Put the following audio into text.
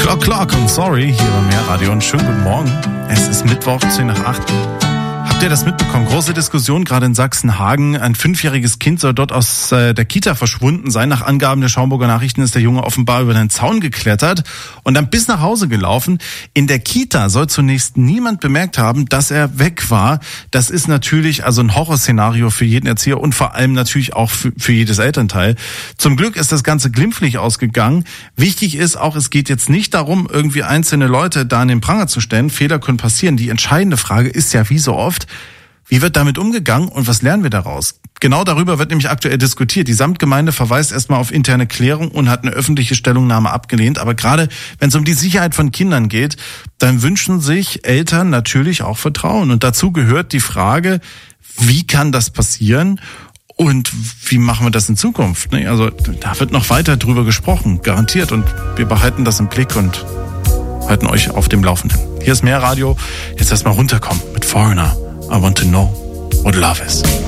Clock und Sorry hier bei Mehrradio und schönen guten Morgen. Es ist Mittwoch, 7:10. Habt ihr das mitbekommen? Große Diskussion gerade in Sachsenhagen. Ein 5-jähriges Kind soll dort aus der Kita verschwunden sein. Nach Angaben der Schaumburger Nachrichten ist der Junge offenbar über den Zaun geklettert und dann bis nach Hause gelaufen. In der Kita soll zunächst niemand bemerkt haben, dass er weg war. Das ist natürlich also ein Horrorszenario für jeden Erzieher und vor allem natürlich auch für jedes Elternteil. Zum Glück ist das Ganze glimpflich ausgegangen. Wichtig ist auch, es geht jetzt nicht darum, irgendwie einzelne Leute da an den Pranger zu stellen. Fehler können passieren. Die entscheidende Frage ist ja, wie so oft, wie wird damit umgegangen und was lernen wir daraus? Genau darüber wird nämlich aktuell diskutiert. Die Samtgemeinde verweist erstmal auf interne Klärung und hat eine öffentliche Stellungnahme abgelehnt. Aber gerade wenn es um die Sicherheit von Kindern geht, dann wünschen sich Eltern natürlich auch Vertrauen. Und dazu gehört die Frage, wie kann das passieren? Und wie machen wir das in Zukunft? Also da wird noch weiter drüber gesprochen, garantiert. Und wir behalten das im Blick und halten euch auf dem Laufenden. Hier ist Mehrradio. Jetzt erstmal runterkommen mit Foreigner. I want to know what love is.